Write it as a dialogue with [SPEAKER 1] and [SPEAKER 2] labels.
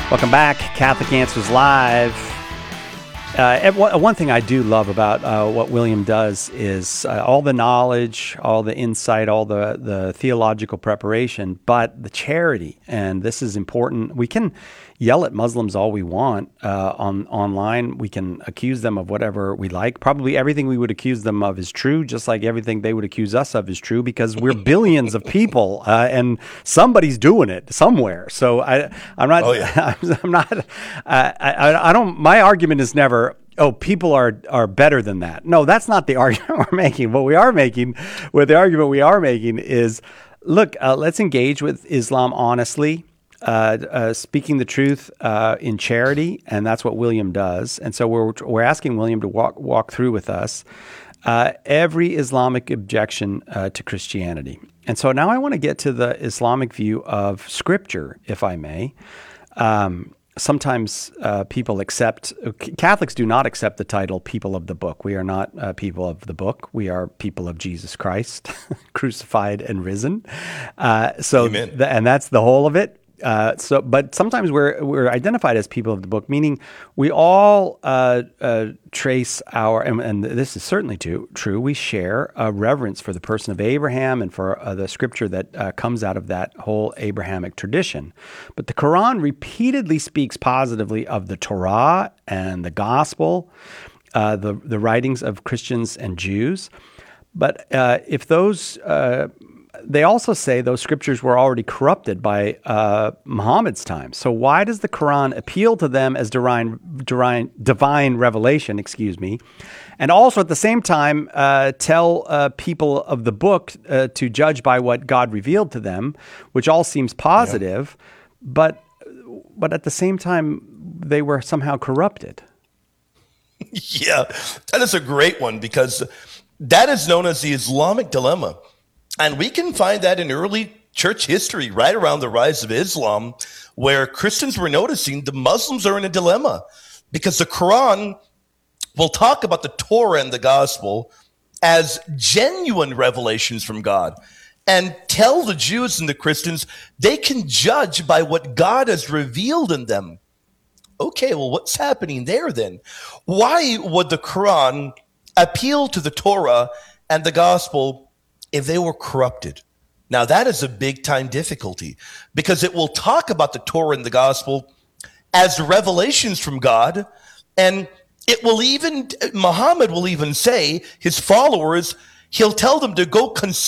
[SPEAKER 1] Welcome back, Catholic Answers Live. One thing I do love about what William does is all the knowledge, all the insight, all the theological preparation, but the charity. And this is important. We can yell at Muslims all we want online. We can accuse them of whatever we like. Probably everything we would accuse them of is true, just like everything they would accuse us of is true, because we're billions of people and somebody's doing it somewhere. So I'm not. Oh, yeah. I'm not. I don't. My argument is never, oh, people are better than that. No, that's not the argument we're making. What we are making, the argument we are making is, look, let's engage with Islam honestly, speaking the truth in charity, and that's what William does. And so we're asking William to walk through with us every Islamic objection to Christianity. And so now I want to get to the Islamic view of Scripture, if I may. Sometimes Catholics do not accept the title people of the book. We are not people of the book. We are people of Jesus Christ, crucified and risen. Amen. And that's the whole of it. But sometimes we're identified as people of the book, meaning we all trace and this is certainly true. We share a reverence for the person of Abraham and for the Scripture that comes out of that whole Abrahamic tradition. But the Quran repeatedly speaks positively of the Torah and the Gospel, the writings of Christians and Jews. But if those they also say those scriptures were already corrupted by Muhammad's time. So why does the Quran appeal to them as divine revelation, and also at the same time tell people of the book to judge by what God revealed to them, which all seems positive, but at the same time they were somehow corrupted?
[SPEAKER 2] Yeah, that is a great one, because that is known as the Islamic dilemma. And we can find that in early church history, right around the rise of Islam, where Christians were noticing the Muslims are in a dilemma, because the Quran will talk about the Torah and the Gospel as genuine revelations from God, and tell the Jews and the Christians they can judge by what God has revealed in them. Okay, well, what's happening there then? Why would the Quran appeal to the Torah and the Gospel if they were corrupted? Now, that is a big-time difficulty, because it will talk about the Torah and the Gospel as revelations from God, and Muhammad will even say, his followers, he'll tell them to go